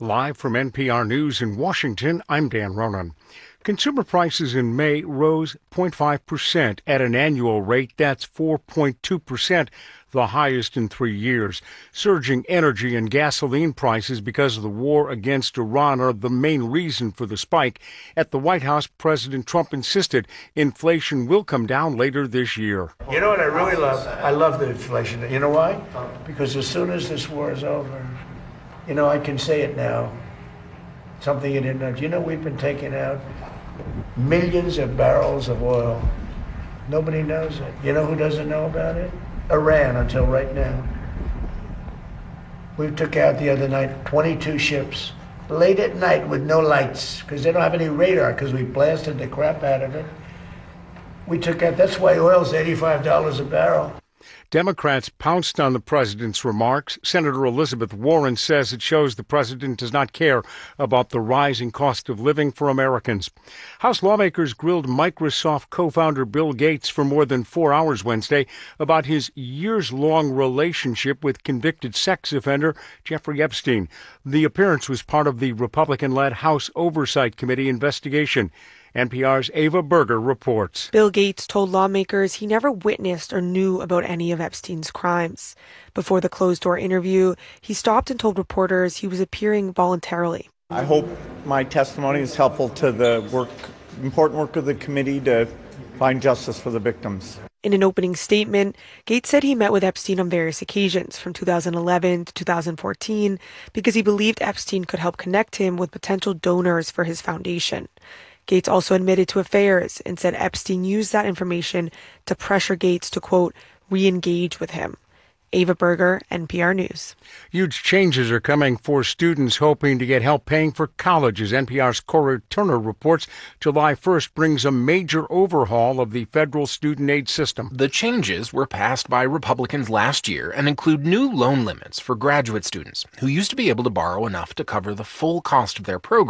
Live from NPR News in Washington, I'm Dan Ronan. Consumer prices in May rose 0.5% at an annual rate. That's 4.2%, the highest in 3 years. Surging energy and gasoline prices because of the war against Iran are the main reason for the spike. At the White House, President Trump insisted inflation will come down later this year. You know what I really love? I love the inflation. You know why? Because as soon as this war is over, I can say it now. Something you didn't know. We've been taking out millions of barrels of oil. Nobody knows it. You know who doesn't know about it? Iran, until right now. We took out the other night 22 ships, late at night with no lights, because they don't have any radar, because we blasted the crap out of it. We took out, that's why oil's $85 a barrel. Democrats pounced on the president's remarks. Senator Elizabeth Warren says it shows the president does not care about the rising cost of living for Americans. House lawmakers grilled Microsoft co-founder Bill Gates for more than 4 hours Wednesday about his years-long relationship with convicted sex offender Jeffrey Epstein. The appearance was part of the Republican-led House Oversight Committee investigation. NPR's Ava Berger reports. Bill Gates told lawmakers he never witnessed or knew about any of Epstein's crimes. Before the closed-door interview, he stopped and told reporters he was appearing voluntarily. I hope my testimony is helpful to the important work of the committee to find justice for the victims. In an opening statement, Gates said he met with Epstein on various occasions from 2011 to 2014 because he believed Epstein could help connect him with potential donors for his foundation. Gates also admitted to affairs and said Epstein used that information to pressure Gates to, quote, re-engage with him. Ava Berger, NPR News. Huge changes are coming for students hoping to get help paying for college. As NPR's Corey Turner reports, July 1st brings a major overhaul of the federal student aid system. The changes were passed by Republicans last year and include new loan limits for graduate students who used to be able to borrow enough to cover the full cost of their program.